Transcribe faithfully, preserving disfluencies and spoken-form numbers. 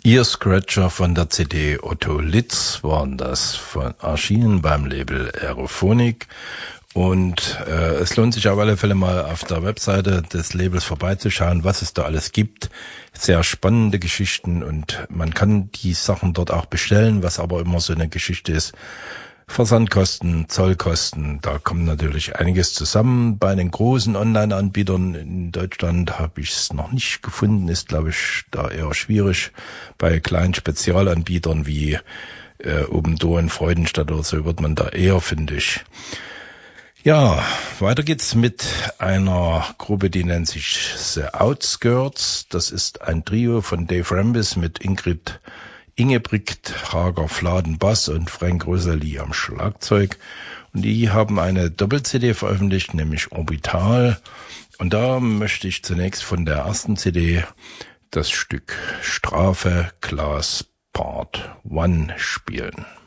Ear Scratcher von der C D Otto Litz waren das, von erschienen beim Label Aerophonic. Und äh, es lohnt sich auf alle Fälle mal auf der Webseite des Labels vorbeizuschauen, was es da alles gibt. Sehr spannende Geschichten und man kann die Sachen dort auch bestellen, was aber immer so eine Geschichte ist. Versandkosten, Zollkosten, da kommt natürlich einiges zusammen. Bei den großen Online-Anbietern in Deutschland habe ich es noch nicht gefunden, ist glaube ich da eher schwierig. Bei kleinen Spezialanbietern wie äh, Obendoor in Freudenstadt oder so wird man da eher fündig. Ja, weiter geht's mit einer Gruppe, die nennt sich The Outskirts. Das ist ein Trio von Dave Rambis mit Ingrid Ingebrigt Hager-Fladen Bass und Frank Rosalie am Schlagzeug. Und die haben eine Doppel-C D veröffentlicht, nämlich Orbital. Und da möchte ich zunächst von der ersten C D das Stück Strafe Class Part eins spielen.